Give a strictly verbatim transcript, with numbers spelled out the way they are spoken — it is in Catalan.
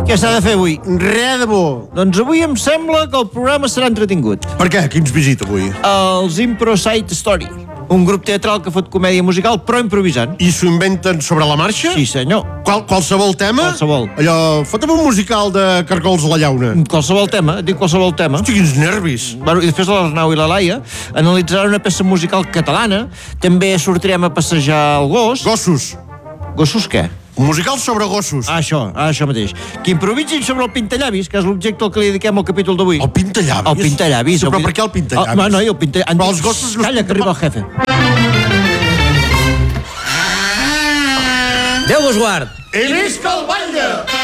Què s'ha de fer avui? Res de bo. Doncs avui em sembla que el programa serà entretingut. Per què? Qui ens visita avui? Els Impro Side Story, un grup teatral que fot comèdia musical, però improvisant. I s'ho inventen sobre la marxa? Sí, senyor. Qual, qualsevol tema? Qualsevol. Allò, fota'm un musical de Cargols a la Llauna. Qualsevol tema, dic qualsevol tema. Hosti, quins nervis. Bueno, i després l'Arnau i la Laia analitzaran una peça musical catalana. També sortirem a passejar el gos. Gossos. Gossos què? Un musical sobre gossos. Ah, això, ah, això mateix. Que improvisin sobre el pintallavis, que és l'objecte al que li dediquem al capítol d'avui. El pintallavis? El pintallavis. Sí, però per què el pintallavis? Oh, no, no, el pintallavis. Però els gossos... Calla, que arriba el jefe. Déu vos guard. I visca el batlle!